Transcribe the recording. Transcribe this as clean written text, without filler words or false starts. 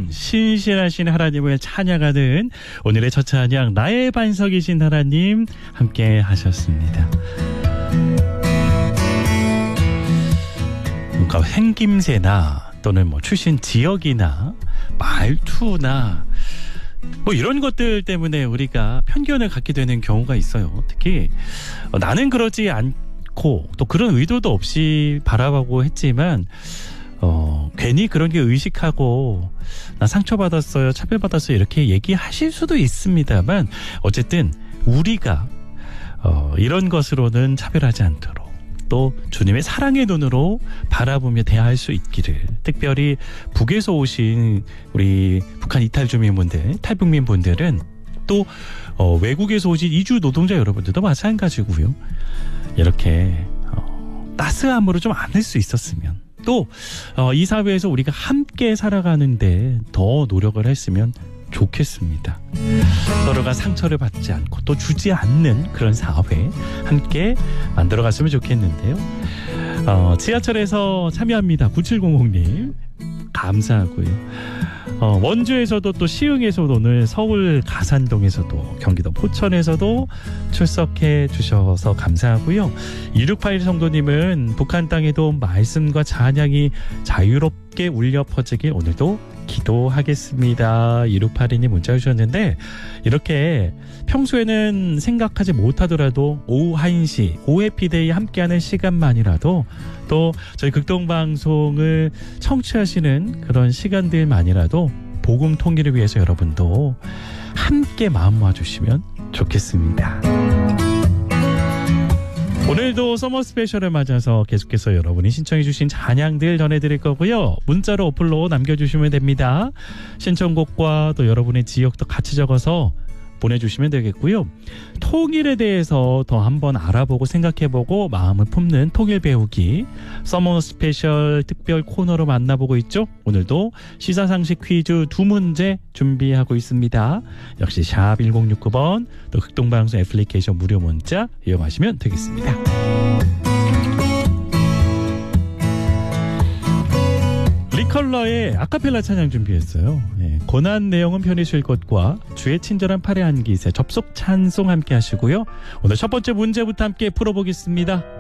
신실하신 하나님을 찬양하는 오늘의 첫 찬양 나의 반석이신 하나님 함께 하셨습니다. 그러니까 생김새나 또는 뭐 출신 지역이나 말투나 뭐 이런 것들 때문에 우리가 편견을 갖게 되는 경우가 있어요. 특히 나는 그러지 않고 또 그런 의도도 없이 바라보고 했지만 괜히 그런 게 의식하고 나 상처받았어요, 차별받았어요 이렇게 얘기하실 수도 있습니다만 어쨌든 우리가 이런 것으로는 차별하지 않도록 또 주님의 사랑의 눈으로 바라보며 대할 수 있기를, 특별히 북에서 오신 우리 북한 이탈 주민분들, 탈북민 분들은 또 외국에서 오신 이주 노동자 여러분들도 마찬가지고요. 이렇게 따스함으로 좀 안을 수 있었으면, 또 이 사회에서 우리가 함께 살아가는데 더 노력을 했으면 좋겠습니다. 서로가 상처를 받지 않고 또 주지 않는 그런 사회 함께 만들어갔으면 좋겠는데요. 지하철에서 참여합니다. 9700님 감사하고요. 원주에서도 또 시흥에서도 오늘 서울 가산동에서도 경기도 포천에서도 출석해 주셔서 감사하고요. 2681 성도님은 북한 땅에도 말씀과 찬양이 자유롭게 울려 퍼지길 오늘도 기도하겠습니다. 2682님 문자 주셨는데, 이렇게 평소에는 생각하지 못하더라도 오후 1시 오해피데이 함께하는 시간만이라도 또 저희 극동방송을 청취하시는 그런 시간들만이라도 복음 통일을 위해서 여러분도 함께 마음 모아주시면 좋겠습니다. 오늘도 서머 스페셜을 맞아서 계속해서 여러분이 신청해 주신 찬양들 전해드릴 거고요. 문자로 어플로 남겨주시면 됩니다. 신청곡과 또 여러분의 지역도 같이 적어서 보내주시면 되겠고요. 통일에 대해서 더 한번 알아보고 생각해보고 마음을 품는 통일 배우기 서머 스페셜 특별 코너로 만나보고 있죠. 오늘도 시사상식 퀴즈 2문제 준비하고 있습니다. 역시 샵 1069번 또 극동방송 애플리케이션 무료 문자 이용하시면 되겠습니다. 리컬러의 아카펠라 찬양 준비했어요. 고난 내용은 편히 것과 주의 친절한 팔의 안기세 접속 찬송 함께 하시고요. 오늘 첫 번째 문제부터 함께 풀어보겠습니다.